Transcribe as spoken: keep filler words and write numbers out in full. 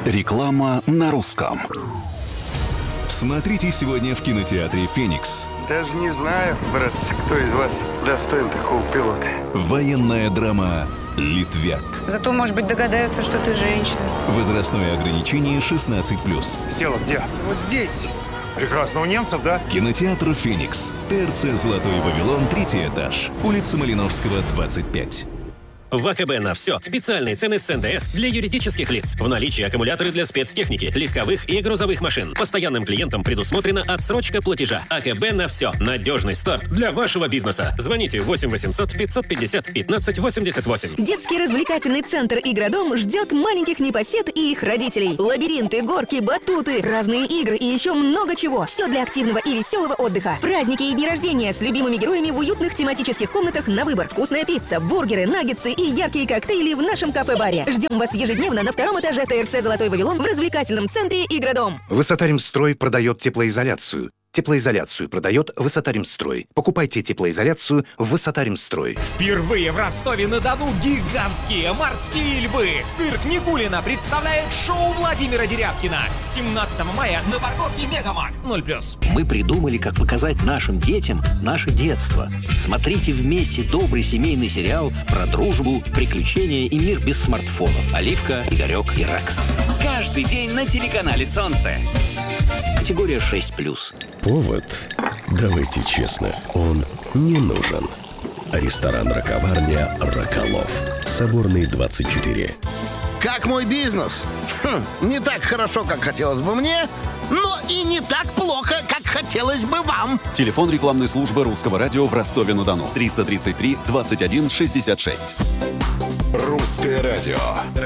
Реклама на русском. Смотрите сегодня в кинотеатре «Феникс». Даже не знаю, братцы, кто из вас достоин такого пилота. Военная драма «Литвяк». Зато, может быть, догадаются, что ты женщина. Возрастное ограничение шестнадцать плюс. Села где? Вот здесь. Прекрасно, у немцев, да? Кинотеатр «Феникс». ТРЦ «Золотой Вавилон», третий этаж. Улица Малиновского, двадцать пять. В АКБ на все. Специальные цены с эн дэ эс для юридических лиц. В наличии аккумуляторы для спецтехники, легковых и грузовых машин. Постоянным клиентам предусмотрена отсрочка платежа. АКБ на все. Надежный старт для вашего бизнеса. Звоните восемь восемьсот пятьсот пятьдесят пятнадцать восемьдесят восемь. Детский развлекательный центр «Игродом» ждет маленьких непосед и их родителей. Лабиринты, горки, батуты, разные игры и еще много чего. Все для активного и веселого отдыха. Праздники и дни рождения с любимыми героями в уютных тематических комнатах на выбор. Вкусная пицца, бургеры, наггетсы и яркие коктейли в нашем кафе-баре. Ждем вас ежедневно на втором этаже ТРЦ «Золотой Вавилон» в развлекательном центре «Игродом». Высотаримстрой продает теплоизоляцию. Теплоизоляцию продает Высотаримстрой. Покупайте теплоизоляцию в Высотаримстрой. Впервые в Ростове-на-Дону гигантские морские львы. Цирк Никулина представляет шоу Владимира Дерябкина. семнадцатого мая на парковке Мегамаг. ноль плюс. Мы придумали, как показать нашим детям наше детство. Смотрите вместе добрый семейный сериал про дружбу, приключения и мир без смартфонов. Оливка, Игорек и Рекс. Каждый день на телеканале «Солнце». Категория шесть плюс. Повод, давайте честно, он не нужен. Ресторан-роковарня «Роколов». Соборный, двадцать четыре. Как мой бизнес? Хм, не так хорошо, как хотелось бы мне, но и не так плохо, как хотелось бы вам. Телефон рекламной службы Русского радио в Ростове-на-Дону. триста тридцать три двадцать один шестьдесят шесть. Русское радио.